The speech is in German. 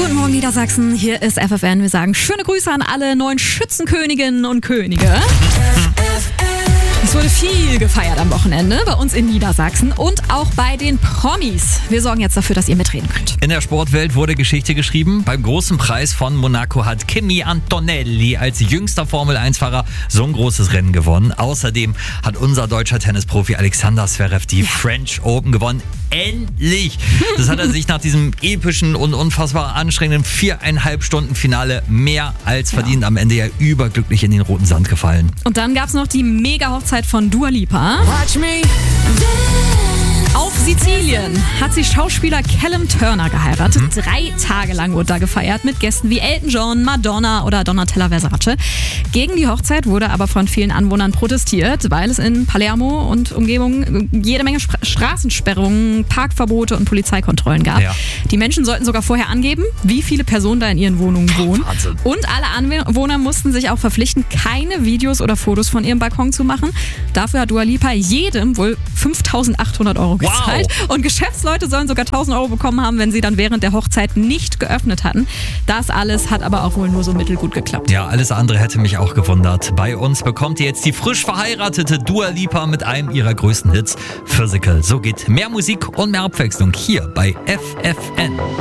Guten Morgen Niedersachsen, hier ist FFN. Wir sagen schöne Grüße an alle neuen Schützenköniginnen und Könige. Es wurde viel gefeiert am Wochenende bei uns in Niedersachsen und auch bei den Promis. Wir sorgen jetzt dafür, dass ihr mitreden könnt. In der Sportwelt wurde Geschichte geschrieben. Beim großen Preis von Monaco hat Kimi Antonelli als jüngster Formel-1-Fahrer so ein großes Rennen gewonnen. Außerdem hat unser deutscher Tennisprofi Alexander Zverev die French Open gewonnen. Endlich! Das hat er sich nach diesem epischen und unfassbar anstrengenden 4,5 Stunden Finale mehr als verdient. Am Ende ja überglücklich in den roten Sand gefallen. Und dann gab es noch die Mega-Hochzeit von Dua Lipa. Auf Sizilien hat sie Schauspieler Callum Turner geheiratet. 3 Tage lang wurde da gefeiert mit Gästen wie Elton John, Madonna oder Donatella Versace. Gegen die Hochzeit wurde aber von vielen Anwohnern protestiert, weil es in Palermo und Umgebung jede Menge Straßensperrungen, Parkverbote und Polizeikontrollen gab. Ja. Die Menschen sollten sogar vorher angeben, wie viele Personen da in ihren Wohnungen wohnen. Wahnsinn. Und alle Anwohner mussten sich auch verpflichten, keine Videos oder Fotos von ihrem Balkon zu machen. Dafür hat Dua Lipa jedem wohl 5.800 Euro gezahlt. Und Geschäftsleute sollen sogar 1.000 Euro bekommen haben, wenn sie dann während der Hochzeit nicht geöffnet hatten. Das alles hat aber auch wohl nur so mittelgut geklappt. Ja, alles andere hätte mich auch gewundert. Bei uns bekommt ihr jetzt die frisch verheiratete Dua Lipa mit einem ihrer größten Hits, Physical. So geht mehr Musik und mehr Abwechslung hier bei FFN.